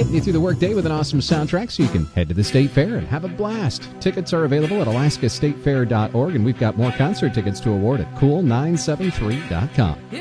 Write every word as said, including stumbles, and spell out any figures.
getting you through the workday with an awesome soundtrack so you can head to the State Fair and have a blast. Tickets are available at alaska state fair dot org, and we've got more concert tickets to award at cool nine seven three dot com.